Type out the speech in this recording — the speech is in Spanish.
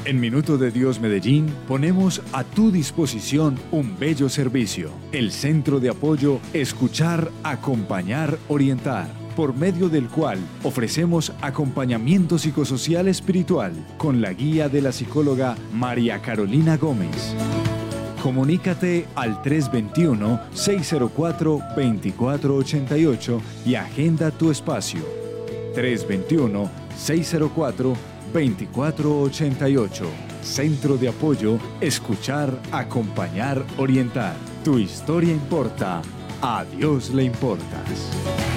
En Minuto de Dios Medellín ponemos a tu disposición un bello servicio, el Centro de Apoyo Escuchar, Acompañar, Orientar, por medio del cual ofrecemos acompañamiento psicosocial espiritual con la guía de la psicóloga María Carolina Gómez. Comunícate al 321-604-2488 y agenda tu espacio. 321-604-2488. Centro de Apoyo Escuchar, Acompañar, Orientar. Tu historia importa. A Dios le importas.